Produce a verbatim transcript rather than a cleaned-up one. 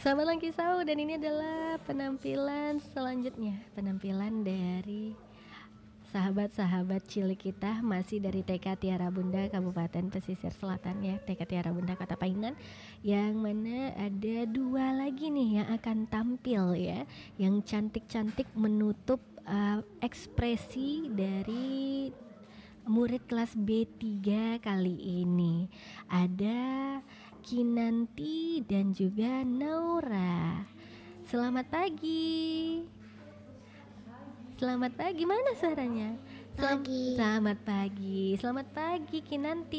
Selamat pagi Sau, dan ini adalah penampilan selanjutnya, penampilan dari sahabat-sahabat cilik kita, masih dari T K Tiara Bunda Kabupaten Pesisir Selatan ya, T K Tiara Bunda Kota Paingan, yang mana ada dua lagi nih yang akan tampil ya, yang cantik-cantik menutup uh, ekspresi dari murid kelas B tiga kali ini. Ada Kinanti dan juga Naura. Selamat pagi. Selamat pagi, mana suaranya? Selam- Pagi. Selamat pagi. Selamat pagi Kinanti.